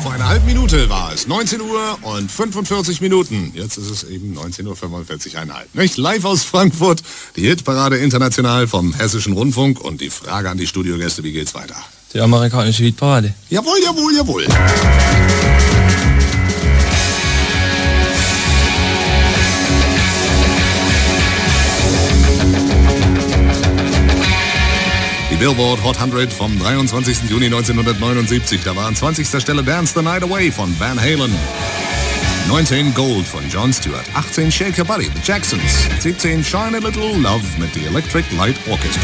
Vor einer halben Minute war es 19 Uhr und 45 Minuten. Jetzt ist es eben 19.45 Uhr. Nicht? Live aus Frankfurt, die Hitparade international vom Hessischen Rundfunk. Und die Frage an die Studiogäste, wie geht's weiter? Die amerikanische Hitparade. Jawohl, jawohl, jawohl. Billboard Hot 100 vom 23. Juni 1979. Da war an 20. Stelle Dance the Night Away von Van Halen. 19 Gold von Jon Stewart. 18 Shake Your Body, The Jacksons. 17 Shine a Little Love mit The Electric Light Orchestra.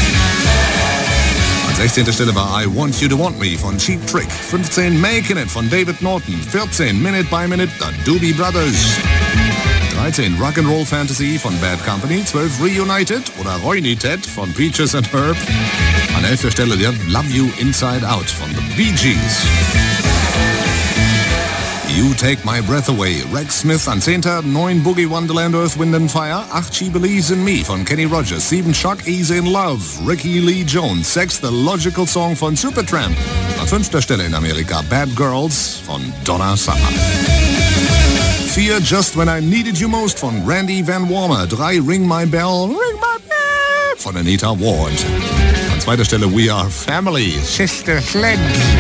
An 16. Stelle war I Want You to Want Me von Cheap Trick. 15 Making It von David Norton. 14 Minute by Minute, The Doobie Brothers. 13 Rock'n'Roll Fantasy von Bad Company, 12 Reunited oder Reunited von Peaches and Herb. An 11. Stelle Love You Inside Out von The Bee Gees. You Take My Breath Away, Rex Smith an 10. 9 Boogie Wonderland, Earth, Wind and Fire. 8 She Believes in Me von Kenny Rogers. 7 Shock, Easy in Love, Ricky Lee Jones. 6 The Logical Song von Supertramp. An 5. Stelle in Amerika Bad Girls von Donna Summer. 4 Just When I Needed You Most von Randy Van Warmer. 3 Ring My Bell, Ring My Bell von Anita Ward. An 2. Stelle We Are Family, Sister Sledge.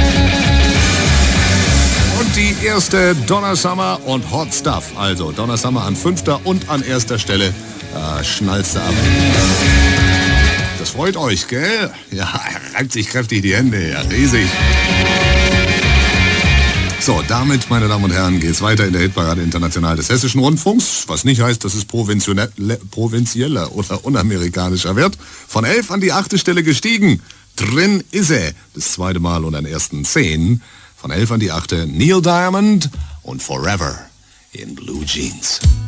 Und die erste Donna Summer und Hot Stuff. Also Donna Summer an 5. und an 1. Stelle. Schnallst du ab. Das freut euch, gell? Ja, reibt sich kräftig die Hände. Ja, riesig. So, damit, meine Damen und Herren, geht's weiter in der Hitparade international des Hessischen Rundfunks, was nicht heißt, dass es provinzieller oder unamerikanischer wird. Von 11 an die 8. Stelle gestiegen. Drin ist er. Das 2. Mal und an ersten 10. Von 11 an die 8. Neil Diamond und Forever in Blue Jeans.